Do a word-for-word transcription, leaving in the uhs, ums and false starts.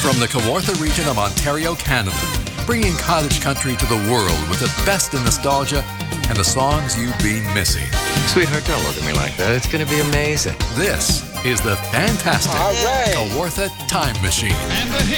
From the Kawartha region of Ontario, Canada, bringing cottage country to the world with the best in nostalgia and the songs you've been missing. Sweetheart, don't look at me like that. It's going to be amazing. This is the fantastic All right. Kawartha Time Machine. And the hit.